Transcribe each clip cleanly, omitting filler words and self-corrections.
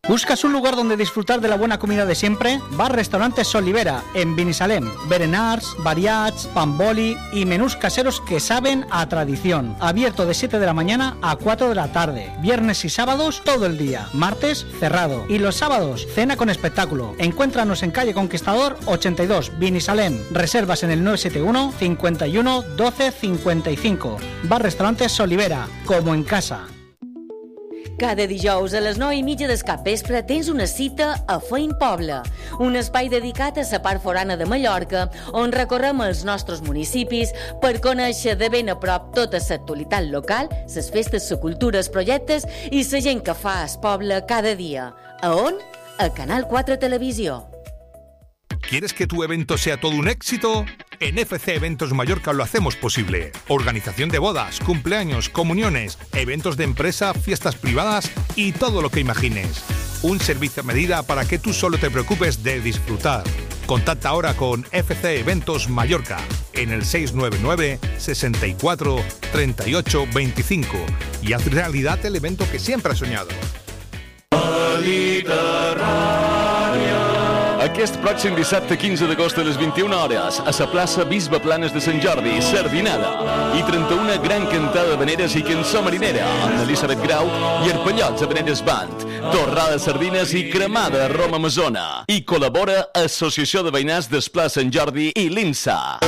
¿Buscas un lugar donde disfrutar de la buena comida de siempre? Bar Restaurante Solivera, en Binissalem. Berenars, variats, pamboli y menús caseros que saben a tradición. Abierto de 7 de la mañana a 4 de la tarde. Viernes y sábados todo el día. Martes cerrado. Y los sábados cena con espectáculo. Encuéntranos en calle Conquistador 82, Binissalem. Reservas en el 971 51 12 55. Bar Restaurante Solivera, como en casa. Cada dijous a les 9:30 del capvespre tens una cita a Feint Poble, un espai dedicat a la part forana de Mallorca, on recorrem els nostres municipis per conèixer de ben a prop tota l'actualitat local, les festes, la cultura, els projectes i la gent que fa el poble cada dia. A on? A Canal 4 Televisió. ¿Quieres que tu evento sea todo un éxito? En FC Eventos Mallorca lo hacemos posible. Organización de bodas, cumpleaños, comuniones, eventos de empresa, fiestas privadas y todo lo que imagines. Un servicio a medida para que tú solo te preocupes de disfrutar. Contacta ahora con FC Eventos Mallorca en el 699 64 38 25 y haz realidad el evento que siempre has soñado. Aquest pròxim dissabte 15 d'agost a les 21 hores a la plaça Bisbe Planes de Sant Jordi, Sardinada, i 31 gran cantada d'habaneres i cançó marinera amb Elisabet Grau i Arpellots Habaneres Band, torrada de sardines i cremada a Roma Amazona. I col·labora Associació de Veïnats d'Esplà Sant Jordi i l'INSA.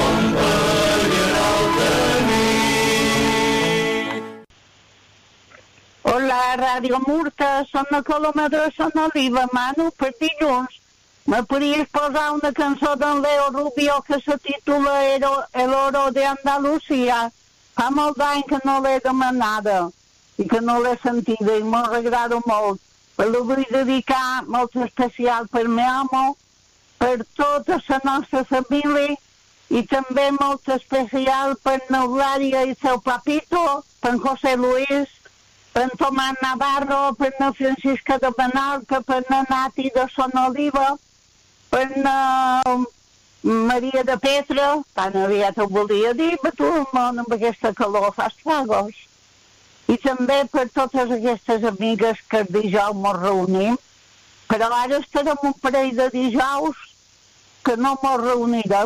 Hola, Ràdio Murta, som la Coloma de Sant Oliva, Manu, per dilluns. Me podries posar una cançó d'en Leo Rubio que se titula El oro de Andalucía? Fa molt d'any que no l'he demanada i que no l'he sentida i m'ho agrada molt. Però la vull dedicar molt especial per mi amo, per tota la nostra família i també molt especial per n'Eulàlia i seu papito, per José Luis, per Tomàs Navarro, per na Francisca de Benalca, per na Nati de Son Oliva, per na Maria de Petra, tan aviat ho volia dir, però tu el món amb aquesta calor fa estragos. I també per totes aquestes amigues que el dijous mos reunim, però ara estarem un parell de dijous que no mos reunirem,